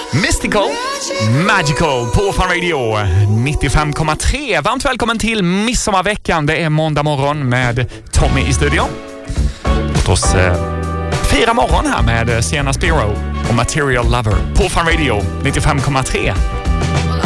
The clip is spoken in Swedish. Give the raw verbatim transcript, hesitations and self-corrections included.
Mystical, Magical på Fan Radio nittiofem komma tre. Varmt välkommen till midsommarveckan. Det är måndag morgon med Tommy i studion. Låt oss eh, fira morgon här med Sienna Spiro och Material Lover på Fan Radio nittiofem komma tre.